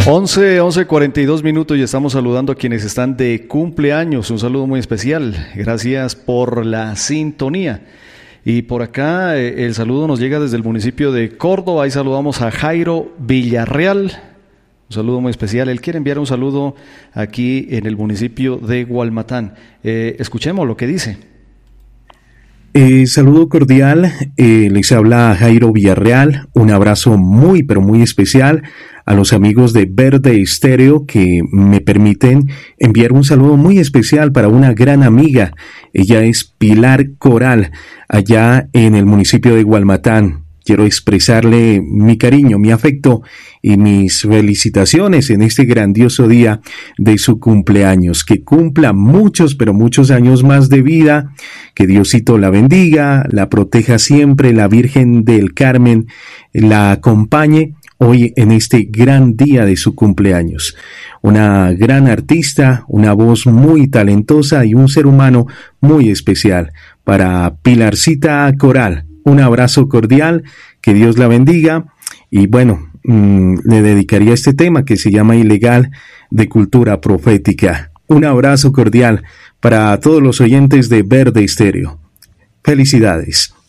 11:42 minutos y estamos saludando a quienes están de cumpleaños. Un saludo muy especial. Gracias por la sintonía. Y por acá el saludo nos llega desde el municipio de Córdoba. Ahí saludamos a Jairo Villarreal. Un saludo muy especial. Él quiere enviar un saludo aquí en el municipio de Gualmatán. Escuchemos lo que dice. Saludo cordial, les habla Jairo Villarreal, un abrazo muy pero muy especial a los amigos de Verde Estéreo que me permiten enviar un saludo muy especial para una gran amiga. Ella es Pilar Coral, allá en el municipio de Gualmatán. Quiero expresarle mi cariño, mi afecto y mis felicitaciones en este grandioso día de su cumpleaños. Que cumpla muchos, pero muchos años más de vida. Que Diosito la bendiga, la proteja siempre, la Virgen del Carmen la acompañe hoy en este gran día de su cumpleaños. Una gran artista, una voz muy talentosa y un ser humano muy especial. Para Pilarcita Coral, un abrazo cordial, que Dios la bendiga y bueno, le dedicaría este tema que se llama Ilegal de Cultura Profética. Un abrazo cordial para todos los oyentes de Verde Estéreo. Felicidades.